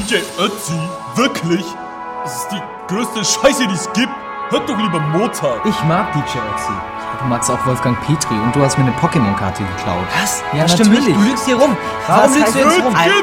DJ Ötzi? Wirklich? Das ist die größte Scheiße, die es gibt. Hört doch lieber Mozart. Ich mag DJ Ötzi. Du magst auch Wolfgang Petri und du hast mir eine Pokémon-Karte geklaut. Was? Ja, das stimmt nicht. natürlich. Du lügst hier rum. Was Warum lügst heißt du jetzt rum?